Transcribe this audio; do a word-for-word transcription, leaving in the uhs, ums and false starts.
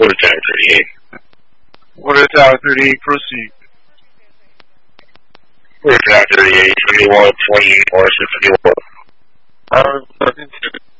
What is Tower thirty-eight? What is Tower thirty-eight? Proceed. What is Tower thirty-eight? twenty-one, twenty-eight, or fifty-one? Uh,